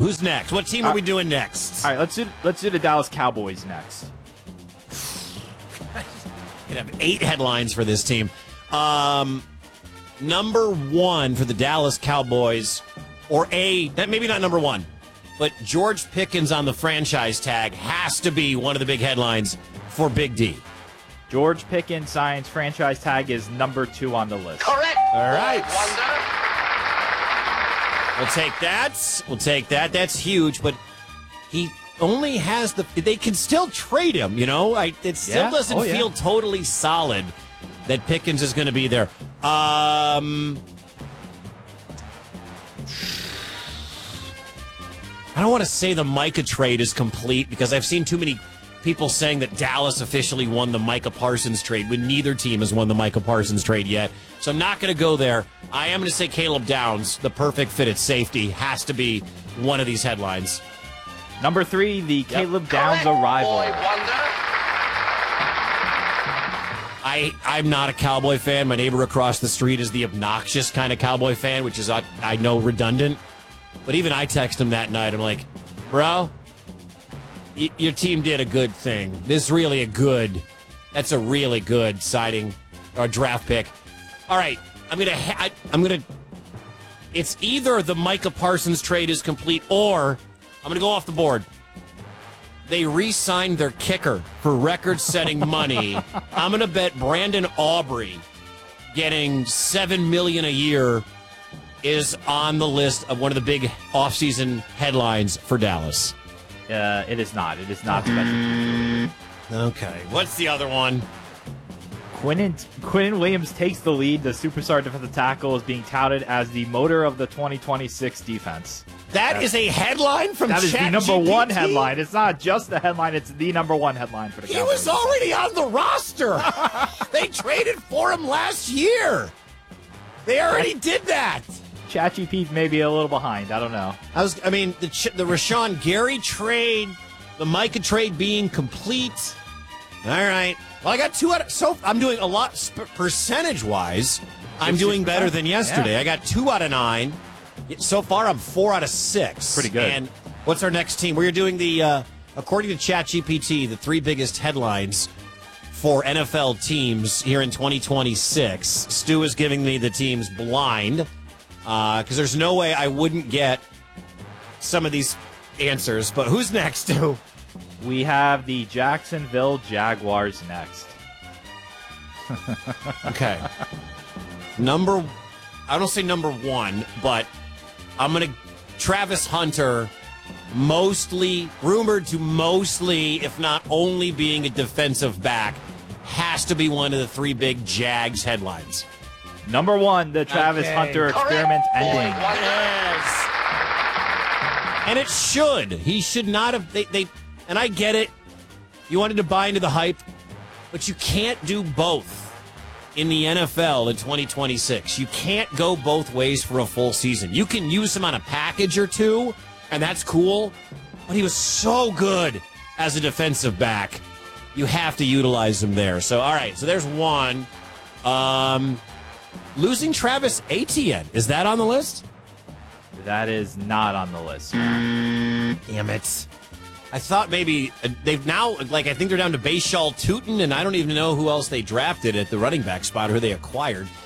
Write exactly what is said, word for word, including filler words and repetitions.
Who's next? What team are Uh, we doing next? All right, let's do let's do the Dallas Cowboys next. We have eight headlines for this team. Um, number one for the Dallas Cowboys, or a that maybe not number one, but George Pickens on the franchise tag has to be one of the big headlines for Big D. George Pickens signs franchise tag is number two on the list. Correct. All right. We'll take that. We'll take that. That's huge, but he only has the... They can still trade him, you know? I, it still Yeah. doesn't Oh, yeah. feel totally solid that Pickens is going to be there. Um, I don't want to say the Micah trade is complete because I've seen too many people saying that Dallas officially won the Micah Parsons trade when neither team has won the Micah Parsons trade yet. So I'm not going to go there. I am going to say Caleb Downs, the perfect fit at safety, has to be one of these headlines. Number three, the Caleb Downs Correct. arrival. Boy wonder. I, I'm not a Cowboy fan. My neighbor across the street is the obnoxious kind of Cowboy fan, which is, I, I know, redundant. But even I text him that night. I'm like, bro, y- your team did a good thing. This is really a good, that's a really good signing or draft pick. All right, I'm going to, ha- I'm going to, it's either the Micah Parsons trade is complete or I'm going to go off the board. They re-signed their kicker for record-setting money. I'm going to bet Brandon Aubrey getting seven million dollars a year is on the list of one of the big offseason headlines for Dallas. Uh, it is not. It is not special. Okay. What's the other one? Quinnen, Quinnen Williams takes the lead. The superstar defensive tackle is being touted as the motor of the twenty twenty-six defense. That is a headline from That is the number ChatGPT? one headline. It's not just the headline. It's the number one headline for the He Cowboys. was already on the roster. They traded for him last year. They already did that. ChatGPT may be a little behind. I don't know. I was. I mean, the Ch- the Rashawn Gary trade, the Micah trade being complete. All right. Well, I got two out of, so I'm doing a lot sp- percentage wise. I'm doing better than yesterday. Yeah. I got two out of nine. So far, I'm four out of six. Pretty good. And what's our next team? We're doing the, uh, according to ChatGPT, the three biggest headlines for N F L teams here in twenty twenty-six. Stu is giving me the teams blind because uh, there's no way I wouldn't get some of these answers. But who's next, Stu? We have the Jacksonville Jaguars next. Okay. Number, I don't say number one, but I'm going to, Travis Hunter, mostly, rumored to mostly, if not only being a defensive back, has to be one of the three big Jags headlines. Number one, the Travis Okay. Hunter experiment ending. Yes. And it should. He should not have, they, they, and I get it. You wanted to buy into the hype, but you can't do both in the N F L in twenty twenty-six. You can't go both ways for a full season. You can use him on a package or two, and that's cool, but he was so good as a defensive back. You have to utilize him there. So, all right, so there's one. Um, losing Travis Etienne, is that on the list? That is not on the list. Damn it. I thought maybe uh, they've now, like, I think they're down to Bashal Tootin, and I don't even know who else they drafted at the running back spot or who they acquired.